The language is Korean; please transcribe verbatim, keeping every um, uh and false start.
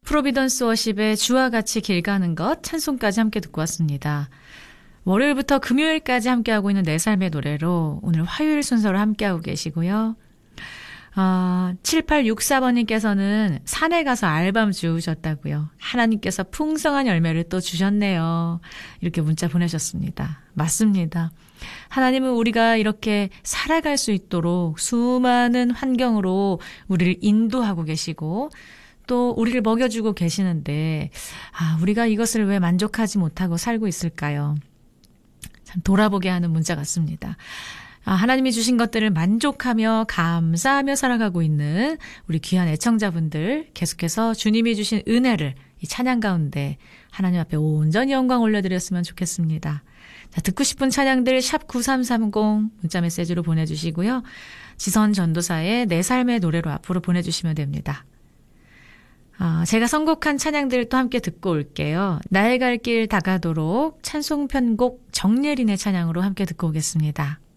프로비던스 워십의 주와 같이 길 가는 것 찬송까지 함께 듣고 왔습니다. 월요일부터 금요일까지 함께하고 있는 내 삶의 노래로 오늘 화요일 순서를 함께하고 계시고요. 어, 칠팔육사 번님께서는 산에 가서 알밤 주우셨다고요. 하나님께서 풍성한 열매를 또 주셨네요. 이렇게 문자 보내셨습니다. 맞습니다. 하나님은 우리가 이렇게 살아갈 수 있도록 수많은 환경으로 우리를 인도하고 계시고 또 우리를 먹여주고 계시는데 아, 우리가 이것을 왜 만족하지 못하고 살고 있을까요? 참 돌아보게 하는 문자 같습니다. 아, 하나님이 주신 것들을 만족하며 감사하며 살아가고 있는 우리 귀한 애청자분들 계속해서 주님이 주신 은혜를 이 찬양 가운데 하나님 앞에 온전히 영광 올려드렸으면 좋겠습니다. 자, 듣고 싶은 찬양들 샵 구삼삼공 문자 메시지로 보내주시고요. 지선 전도사의 내 삶의 노래로 앞으로 보내주시면 됩니다. 아, 제가 선곡한 찬양들 또 함께 듣고 올게요. 나의 갈 길 다가도록 찬송 편곡 정예린의 찬양으로 함께 듣고 오겠습니다.